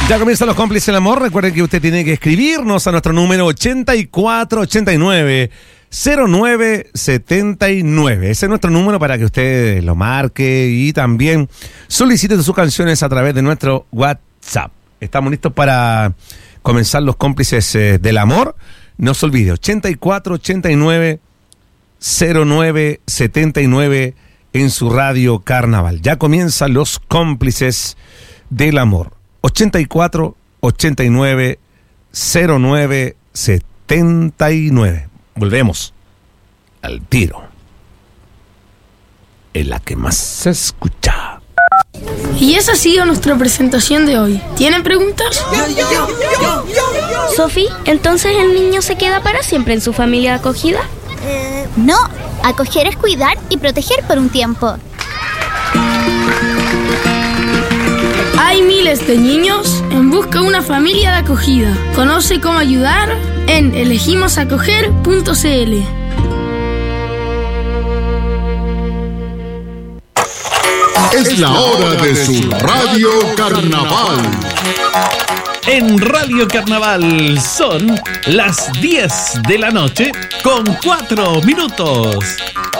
Ya comienzan los cómplices del amor. Recuerden que usted tiene que escribirnos a nuestro número 8489-0979. Ese es nuestro número para que usted lo marque y también solicite sus canciones a través de nuestro WhatsApp. Estamos listos para comenzar los cómplices del amor. No se olvide, 8489-0979 en su radio Carnaval. Ya comienzan los cómplices del amor. 8489-0979. Volvemos al tiro. En la que más se escucha. Y esa ha sido nuestra presentación de hoy. ¿Tienen preguntas? Sofi, ¿entonces el niño se queda para siempre en su familia de acogida? No, acoger es cuidar y proteger por un tiempo. Hay miles de niños en busca de una familia de acogida. Conoce cómo ayudar en elegimosacoger.cl. Es la hora de su Radio Carnaval. En Radio Carnaval son las 10 de la noche con 4 minutos.